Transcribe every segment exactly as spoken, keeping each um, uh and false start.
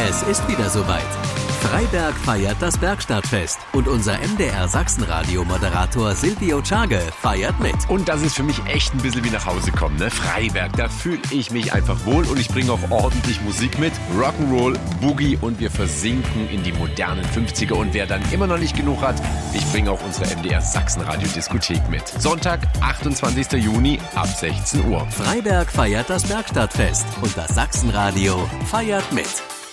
Es ist wieder soweit. Freiberg feiert das Bergstadtfest und unser M D R Sachsenradio-Moderator Silvio Czage feiert mit. Und das ist für mich echt ein bisschen wie nach Hause kommen, ne? Freiberg, da fühle ich mich einfach wohl und ich bringe auch ordentlich Musik mit. Rock'n'Roll, Boogie und wir versinken in die modernen fünfziger. Und wer dann immer noch nicht genug hat, ich bringe auch unsere M D R Sachsenradio-Diskothek mit. Sonntag, achtundzwanzigster Juni ab sechzehn Uhr. Freiberg feiert das Bergstadtfest und das Sachsenradio feiert mit.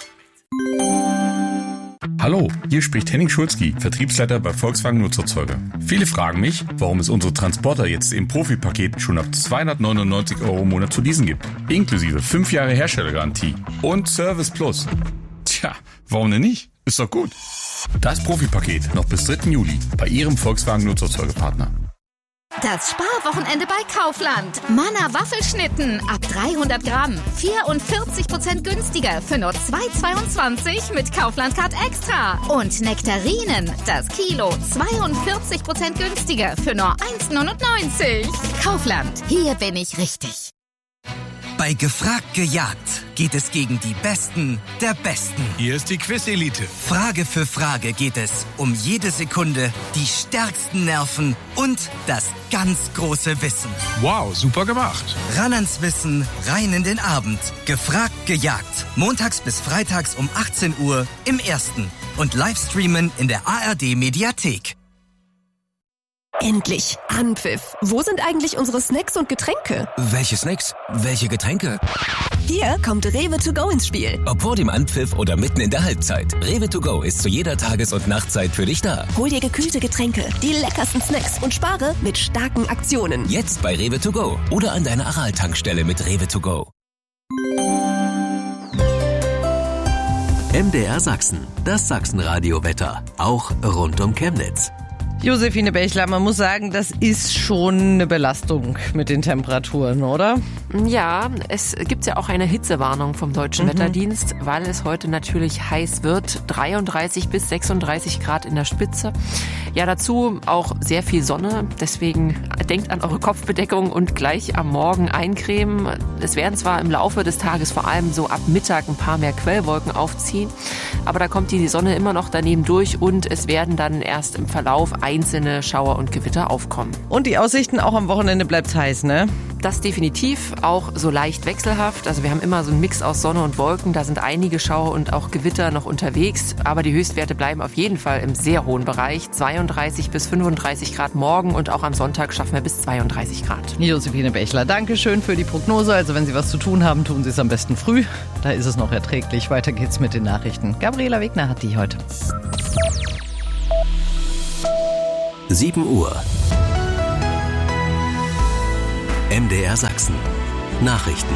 Hallo, hier spricht Henning Schulzki, Vertriebsleiter bei Volkswagen Nutzerzeuger. Viele fragen mich, warum es unsere Transporter jetzt im Profipaket schon ab zweihundertneunundneunzig Euro im Monat zu leasen gibt. Inklusive fünf Jahre Herstellergarantie und Service Plus. Tja, warum denn nicht? Ist doch gut. Das Profipaket noch bis dritten Juli bei Ihrem Volkswagen Nutzerzeugerpartner. Das Sparwochenende bei Kaufland. Manna Waffelschnitten ab dreihundert Gramm. vierundvierzig Prozent günstiger für nur zwei Euro zweiundzwanzig mit Kaufland Card Extra. Und Nektarinen, das Kilo zweiundvierzig Prozent günstiger für nur eins Euro neunundneunzig. Kaufland, hier bin ich richtig. Bei Gefragt gejagt geht es gegen die Besten der Besten. Hier ist die Quiz-Elite. Frage für Frage geht es um jede Sekunde, die stärksten Nerven und das ganz große Wissen. Wow, super gemacht. Ran ans Wissen, rein in den Abend. Gefragt gejagt. Montags bis freitags um achtzehn Uhr im Ersten. Und Livestreamen in der A R D-Mediathek. Endlich! Anpfiff! Wo sind eigentlich unsere Snacks und Getränke? Welche Snacks? Welche Getränke? Hier kommt Rewe to go ins Spiel. Ob vor dem Anpfiff oder mitten in der Halbzeit. Rewe to go ist zu jeder Tages- und Nachtzeit für dich da. Hol dir gekühlte Getränke, die leckersten Snacks und spare mit starken Aktionen. Jetzt bei Rewe to go oder an deiner Aral-Tankstelle mit Rewe to go. M D R Sachsen, das Sachsenradio-Wetter, auch rund um Chemnitz. Josephine Bechler, man muss sagen, das ist schon eine Belastung mit den Temperaturen, oder? Ja, es gibt ja auch eine Hitzewarnung vom Deutschen mhm. Wetterdienst, weil es heute natürlich heiß wird. dreiunddreißig bis sechsunddreißig Grad in der Spitze. Ja, dazu auch sehr viel Sonne. Deswegen denkt an eure Kopfbedeckung und gleich am Morgen eincremen. Es werden zwar im Laufe des Tages vor allem so ab Mittag ein paar mehr Quellwolken aufziehen, aber da kommt die Sonne immer noch daneben durch und es werden dann erst im Verlauf einzelne Schauer und Gewitter aufkommen. Und die Aussichten auch am Wochenende bleibt heiß, ne? Das definitiv, auch so leicht wechselhaft. Also wir haben immer so einen Mix aus Sonne und Wolken. Da sind einige Schauer und auch Gewitter noch unterwegs. Aber die Höchstwerte bleiben auf jeden Fall im sehr hohen Bereich. zweiunddreißig bis fünfunddreißig Grad morgen und auch am Sonntag schaffen wir bis zweiunddreißig Grad. Josephine Bechler, danke schön für die Prognose. Also wenn Sie was zu tun haben, tun Sie es am besten früh. Da ist es noch erträglich. Weiter geht's mit den Nachrichten. Gabriela Wegner hat die heute. sieben Uhr. M D R Sachsen. Nachrichten.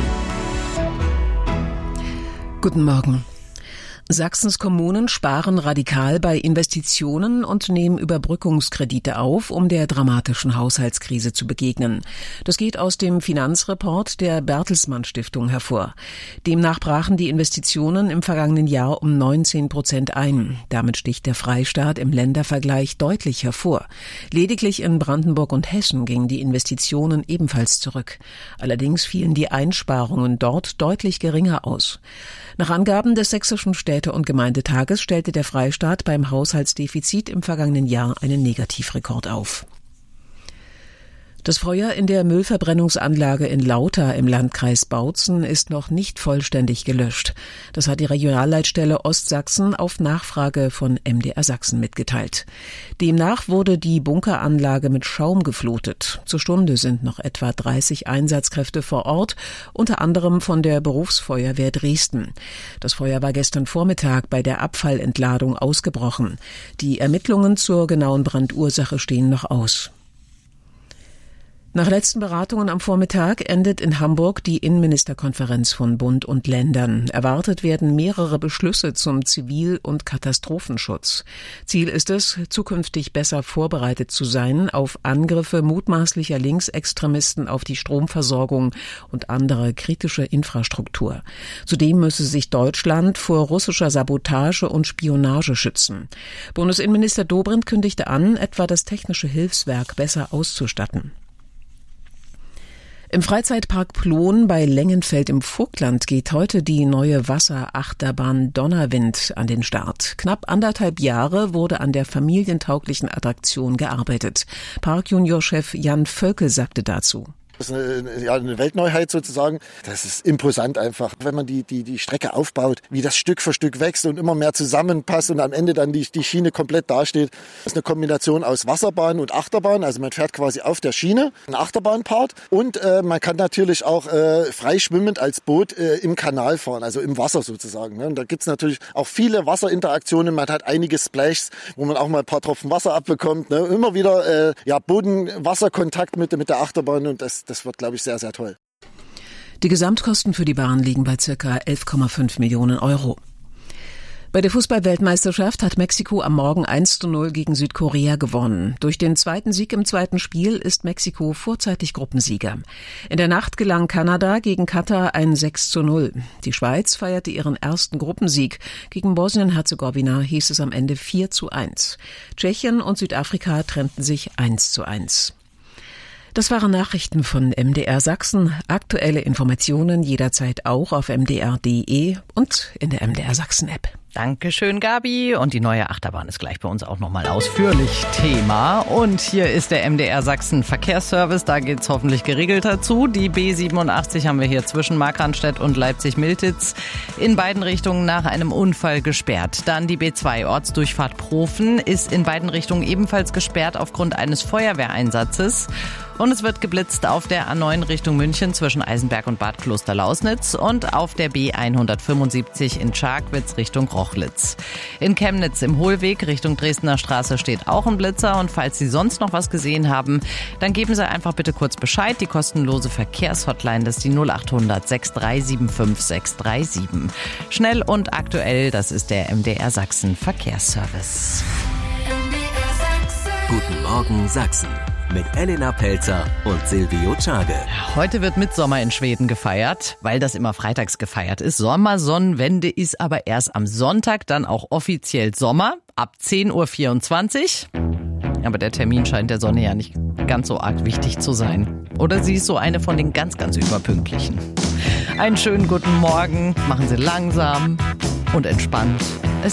Guten Morgen. Sachsens Kommunen sparen radikal bei Investitionen und nehmen Überbrückungskredite auf, um der dramatischen Haushaltskrise zu begegnen. Das geht aus dem Finanzreport der Bertelsmann Stiftung hervor. Demnach brachen die Investitionen im vergangenen Jahr um neunzehn Prozent ein. Damit sticht der Freistaat im Ländervergleich deutlich hervor. Lediglich in Brandenburg und Hessen gingen die Investitionen ebenfalls zurück. Allerdings fielen die Einsparungen dort deutlich geringer aus. Nach Angaben des Sächsischen Städte- und Gemeindetages stellte der Freistaat beim Haushaltsdefizit im vergangenen Jahr einen Negativrekord auf. Das Feuer in der Müllverbrennungsanlage in Lauter im Landkreis Bautzen ist noch nicht vollständig gelöscht. Das hat die Regionalleitstelle Ostsachsen auf Nachfrage von M D R Sachsen mitgeteilt. Demnach wurde die Bunkeranlage mit Schaum geflutet. Zur Stunde sind noch etwa dreißig Einsatzkräfte vor Ort, unter anderem von der Berufsfeuerwehr Dresden. Das Feuer war gestern Vormittag bei der Abfallentladung ausgebrochen. Die Ermittlungen zur genauen Brandursache stehen noch aus. Nach letzten Beratungen am Vormittag endet in Hamburg die Innenministerkonferenz von Bund und Ländern. Erwartet werden mehrere Beschlüsse zum Zivil- und Katastrophenschutz. Ziel ist es, zukünftig besser vorbereitet zu sein auf Angriffe mutmaßlicher Linksextremisten auf die Stromversorgung und andere kritische Infrastruktur. Zudem müsse sich Deutschland vor russischer Sabotage und Spionage schützen. Bundesinnenminister Dobrindt kündigte an, etwa das technische Hilfswerk besser auszustatten. Im Freizeitpark Plon bei Lengenfeld im Vogtland geht heute die neue Wasserachterbahn Donnerwind an den Start. Knapp anderthalb Jahre wurde an der familientauglichen Attraktion gearbeitet. Parkjuniorchef Jan Völke sagte dazu: Das ist eine, ja, eine Weltneuheit sozusagen. Das ist imposant einfach, wenn man die, die, die Strecke aufbaut, wie das Stück für Stück wächst und immer mehr zusammenpasst und am Ende dann die, die Schiene komplett dasteht. Das ist eine Kombination aus Wasserbahn und Achterbahn. Also man fährt quasi auf der Schiene, ein Achterbahnpart. Und äh, man kann natürlich auch äh, frei schwimmend als Boot äh, im Kanal fahren, also im Wasser sozusagen. Ne? Und da gibt's natürlich auch viele Wasserinteraktionen. Man hat einige Splashs, wo man auch mal ein paar Tropfen Wasser abbekommt. Ne? Immer wieder äh, ja, Boden-Wasserkontakt mit, mit der Achterbahn und das Das wird, glaube ich, sehr, sehr toll. Die Gesamtkosten für die Bahn liegen bei ca. elf Komma fünf Millionen Euro. Bei der Fußball-Weltmeisterschaft hat Mexiko am Morgen eins zu null gegen Südkorea gewonnen. Durch den zweiten Sieg im zweiten Spiel ist Mexiko vorzeitig Gruppensieger. In der Nacht gelang Kanada gegen Katar ein sechs zu null. Die Schweiz feierte ihren ersten Gruppensieg. Gegen Bosnien-Herzegowina hieß es am Ende vier zu eins. Tschechien und Südafrika trennten sich eins zu eins. Das waren Nachrichten von M D R Sachsen. Aktuelle Informationen jederzeit auch auf m d r punkt d e und in der M D R Sachsen App. Dankeschön, Gabi. Und die neue Achterbahn ist gleich bei uns auch nochmal ausführlich Thema. Und hier ist der M D R Sachsen Verkehrsservice. Da geht's hoffentlich geregelter zu. Die B siebenundachtzig haben wir hier zwischen Markranstädt und Leipzig-Miltitz in beiden Richtungen nach einem Unfall gesperrt. Dann die B zwei Ortsdurchfahrt Profen ist in beiden Richtungen ebenfalls gesperrt aufgrund eines Feuerwehreinsatzes. Und es wird geblitzt auf der A neun Richtung München zwischen Eisenberg und Bad Klosterlausnitz und auf der B hundertfünfundsiebzig in Scharkwitz Richtung Rochlitz. In Chemnitz im Hohlweg Richtung Dresdner Straße steht auch ein Blitzer. Und falls Sie sonst noch was gesehen haben, dann geben Sie einfach bitte kurz Bescheid. Die kostenlose Verkehrshotline, das ist die null acht hundert sechs drei sieben fünf sechs drei sieben. Schnell und aktuell, das ist der M D R Sachsen Verkehrsservice. Guten Morgen Sachsen. Mit Elena Pelzer und Silvio Czage. Heute wird Mittsommer in Schweden gefeiert, weil das immer freitags gefeiert ist. Sommersonnenwende ist aber erst am Sonntag, dann auch offiziell Sommer, ab zehn Uhr vierundzwanzig. Aber der Termin scheint der Sonne ja nicht ganz so arg wichtig zu sein. Oder sie ist so eine von den ganz, ganz überpünktlichen. Einen schönen guten Morgen, machen Sie langsam und entspannt.